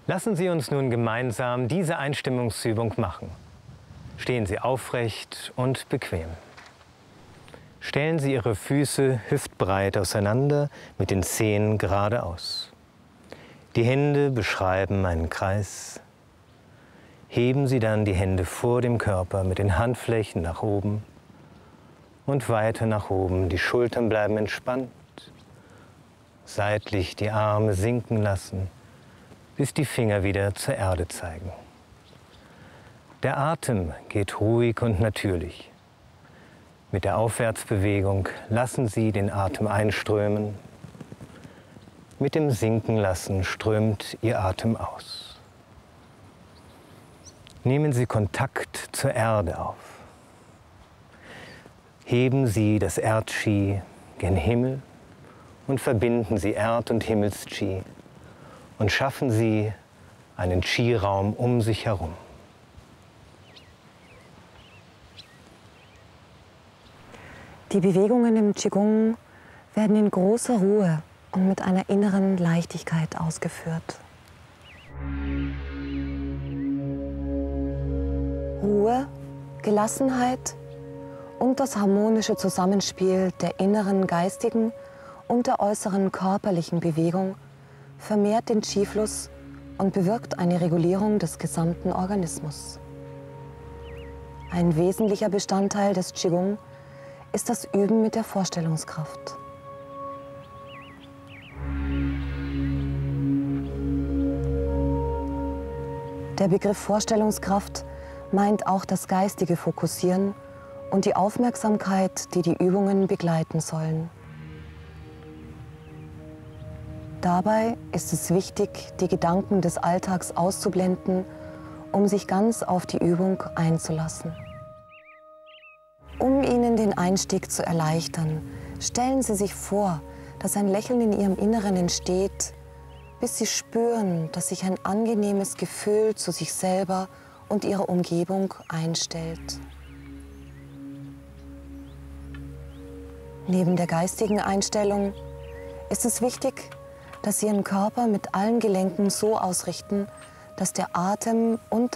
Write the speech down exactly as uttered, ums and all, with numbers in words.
Lassen Sie uns nun gemeinsam diese Einstimmungsübung machen. Stehen Sie aufrecht und bequem. Stellen Sie Ihre Füße hüftbreit auseinander mit den Zehen geradeaus. Die Hände beschreiben einen Kreis. Heben Sie dann die Hände vor dem Körper mit den Handflächen nach oben und weiter nach oben. Die Schultern bleiben entspannt. Seitlich die Arme sinken lassen, bis die Finger wieder zur Erde zeigen. Der Atem geht ruhig und natürlich. Mit der Aufwärtsbewegung lassen Sie den Atem einströmen. Mit dem Sinkenlassen strömt Ihr Atem aus. Nehmen Sie Kontakt zur Erde auf. Heben Sie das Erd-Chi gen Himmel und verbinden Sie Erd- und Himmels-Chi und schaffen Sie einen Chi-Raum um sich herum. Die Bewegungen im Qigong werden in großer Ruhe und mit einer inneren Leichtigkeit ausgeführt. Ruhe, Gelassenheit und das harmonische Zusammenspiel der inneren geistigen und der äußeren körperlichen Bewegung vermehrt den Qi-Fluss und bewirkt eine Regulierung des gesamten Organismus. Ein wesentlicher Bestandteil des Qigong ist das Üben mit der Vorstellungskraft. Der Begriff Vorstellungskraft meint auch das geistige Fokussieren und die Aufmerksamkeit, die die Übungen begleiten sollen. Dabei ist es wichtig, die Gedanken des Alltags auszublenden, um sich ganz auf die Übung einzulassen. Um Ihnen den Einstieg zu erleichtern, stellen Sie sich vor, dass ein Lächeln in Ihrem Inneren entsteht, bis Sie spüren, dass sich ein angenehmes Gefühl zu sich selber und Ihrer Umgebung einstellt. Neben der geistigen Einstellung ist es wichtig, dass Sie Ihren Körper mit allen Gelenken so ausrichten, dass der Atem und